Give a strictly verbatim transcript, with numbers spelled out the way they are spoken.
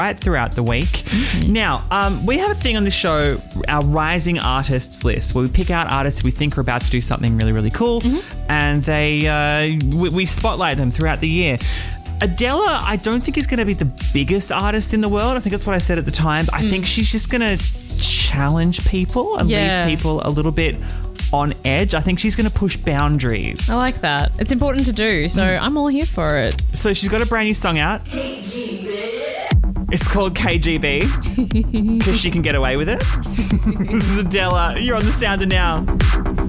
right throughout the week. Mm-hmm. Now, um, we have a thing on the show, our Rising Artists list, where we pick out artists we think are about to do something really, really cool, mm-hmm. and they uh, we, we spotlight them throughout the year. Adela, I don't think is going to be the biggest artist in the world. I think that's what I said at the time. But I mm. think she's just going to challenge people and yeah. leave people a little bit on edge. I think she's going to push boundaries. I like that. It's important to do, so mm. I'm all here for it. So she's got a brand new song out. K G B. It's called K G B because she can get away with it. This is Adela. You're on The Sounder now.